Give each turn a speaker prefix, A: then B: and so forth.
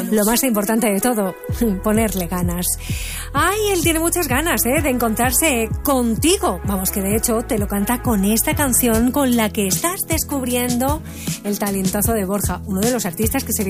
A: lo más importante de todo, ponerle ganas. Ay, él tiene muchas ganas, de encontrarse contigo. Vamos, que de hecho te lo canta con esta canción con la que estás descubriendo el talentazo de Borja, uno de los artistas que se